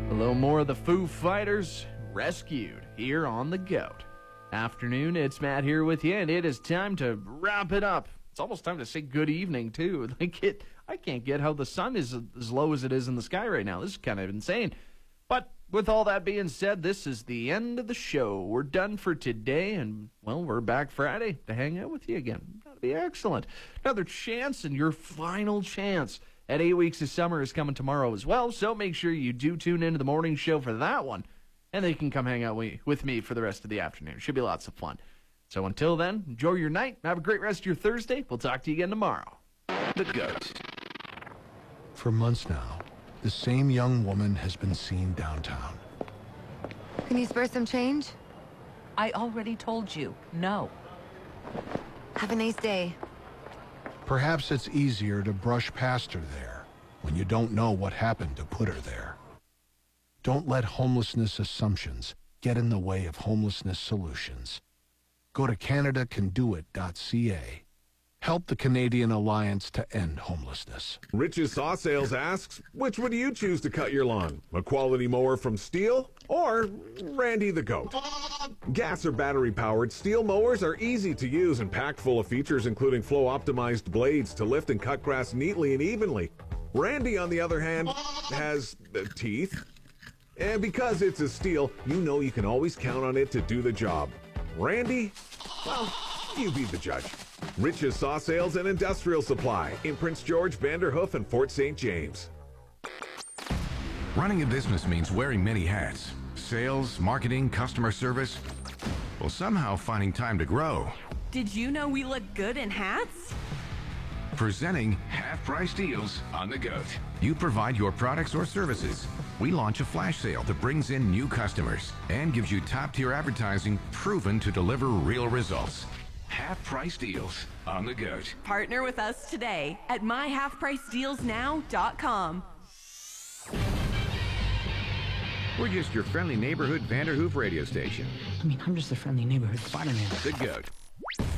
A little more of the Foo Fighters rescued here on The Goat. Afternoon, it's Matt here with you, and it is time to wrap it up. It's almost time to say good evening, too. I can't get how the sun is as low as it is in the sky right now. This is kind of insane. But with all that being said, this is the end of the show. We're done for today, and, well, we're back Friday to hang out with you again. That'll be excellent. Another chance, and your final chance at 8 Weeks of Summer is coming tomorrow as well, so make sure you do tune into the morning show for that one, and then you can come hang out with me for the rest of the afternoon. Should be lots of fun. So until then, enjoy your night. Have a great rest of your Thursday. We'll talk to you again tomorrow. The Goat. For months now, the same young woman has been seen downtown. Can you spare some change? I already told you, no. Have a nice day. Perhaps it's easier to brush past her there when you don't know what happened to put her there. Don't let homelessness assumptions get in the way of homelessness solutions. Go to CanadaCanDoIt.ca. Help the Canadian Alliance to End Homelessness. Rich's Saw Sales asks, which would you choose to cut your lawn? A quality mower from Steel or Randy the Goat? Gas or battery-powered Steel mowers are easy to use and packed full of features including flow-optimized blades to lift and cut grass neatly and evenly. Randy, on the other hand, has teeth. And because it's a Steel, you know you can always count on it to do the job. Randy, well, you be the judge. Rich's Saw Sales and Industrial Supply in Prince George, Vanderhoof, and Fort St. James. Running a business means wearing many hats. Sales, marketing, customer service. Well, somehow finding time to grow. Did you know we look good in hats? Presenting half-price deals on The Goat. You provide your products or services. We launch a flash sale that brings in new customers and gives you top-tier advertising proven to deliver real results. Half-price deals on The Goat. Partner with us today at myhalfpricedealsnow.com. We're just your friendly neighborhood Vanderhoof radio station. I mean, I'm just a friendly neighborhood Spider-Man. The Goat.